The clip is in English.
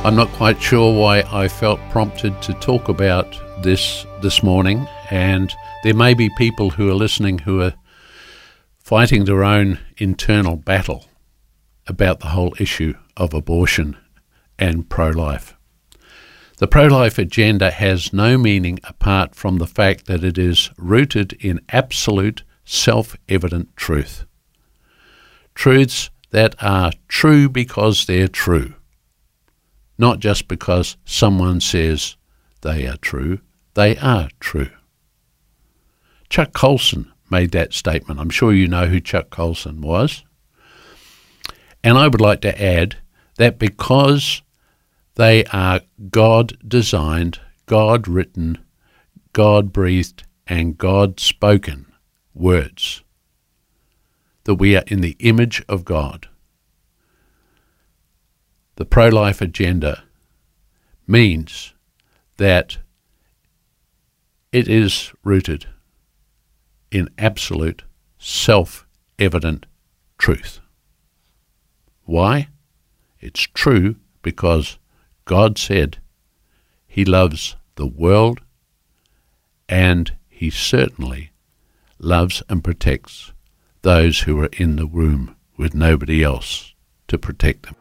I'm not quite sure why I felt prompted to talk about this morning, and there may be people who are listening who are fighting their own internal battle about the whole issue of abortion and pro-life. The pro-life agenda has no meaning apart from the fact that it is rooted in absolute self-evident truth. Truths that are true because they're true. Not just because someone says they are true, they are true. Chuck Colson made that statement. I'm sure you know who Chuck Colson was. And I would like to add that because they are God-designed, God-written, God-breathed, and God-spoken words, that we are in the image of God. The pro-life agenda means that it is rooted in absolute self-evident truth. Why? It's true because God said He loves the world, and He certainly loves and protects those who are in the womb with nobody else to protect them.